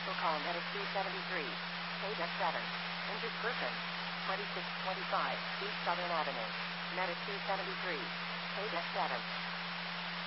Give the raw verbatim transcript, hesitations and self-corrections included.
Vehicle call Meta two seventy-three. Page F seven. Injured person. twenty-six twenty-five East Southern Avenue. Meta two seventy-three. Page F seven.